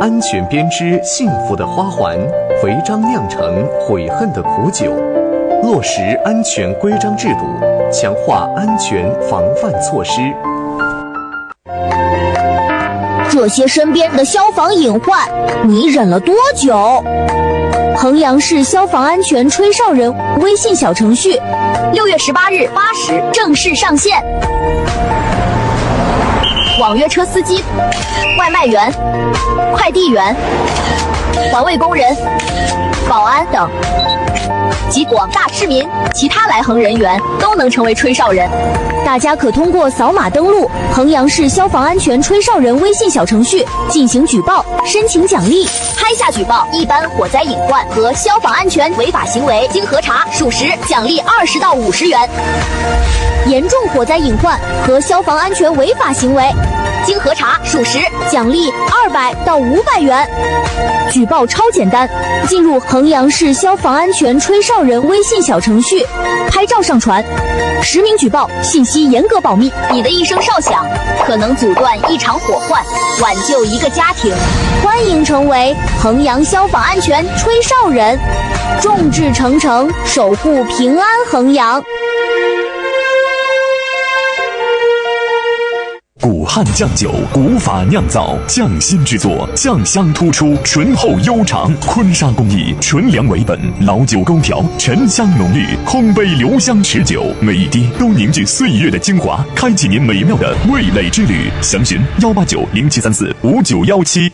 安全编织幸福的花环，违章酿成悔恨的苦酒。落实安全规章制度，强化安全防范措施。 这些身边的消防隐患，你忍了多久？衡阳市消防安全吹哨人微信小程序，6月18日8时正式上线。网约车司机、外卖员、快递员、环卫工人、保安等及广大市民、其他来衡人员都能成为吹哨人。大家可通过扫码登录衡阳市消防安全吹哨人微信小程序进行举报，申请奖励。拍下举报一般火灾隐患和消防安全违法行为，经核查属实，奖励20到50元；严重火灾隐患和消防安全违法行为，经核查属实，奖励200到500元。举报超简单，进入衡阳市消防安全吹哨人微信小程序，拍照上传，实名举报，信息严格保密。你的一声哨响，可能阻断一场火患，挽救一个家庭。欢迎成为衡阳消防安全吹哨人，众志成城，守护平安衡阳。 古汉酱酒，古法酿造，匠心制作，酱香突出，醇厚悠长。坤沙工艺，纯粮为本，老酒勾调，沉香浓郁，烘焙留香持久，每一滴都凝聚岁月的精华，开启您美妙的味蕾之旅。详询18907345917。